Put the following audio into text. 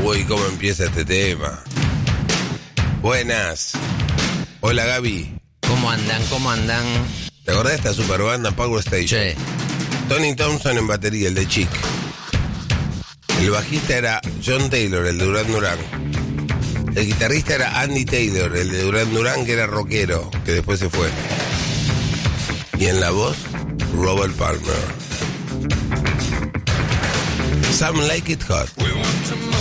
Uy, cómo empieza este tema. Buenas. Hola, Gaby. ¿Cómo andan? ¿Te acordás de esta super banda Power Station? Che. Tony Thompson en batería, el de Chic. El bajista era John Taylor, el de Duran Duran. El guitarrista era Andy Taylor, el de Duran Duran, que era rockero, que después se fue. Y en la voz, Robert Palmer. Some Like It Hot.